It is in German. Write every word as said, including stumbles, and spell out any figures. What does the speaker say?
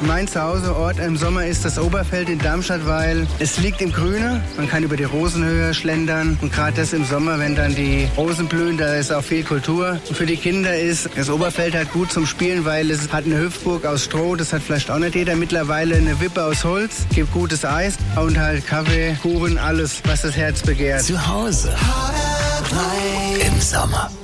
Mein Zuhauseort im Sommer ist das Oberfeld in Darmstadt, weil es liegt im Grüne. Man kann über die Rosenhöhe schlendern. Und gerade das im Sommer, wenn dann die Rosen blühen, da ist auch viel Kultur. Und für die Kinder ist das Oberfeld halt gut zum Spielen, weil es hat eine Hüpfburg aus Stroh. Das hat vielleicht auch nicht jeder. Mittlerweile eine Wippe aus Holz. Gibt gutes Eis und halt Kaffee, Kuchen, alles, was das Herz begehrt. Zu Hause im Sommer.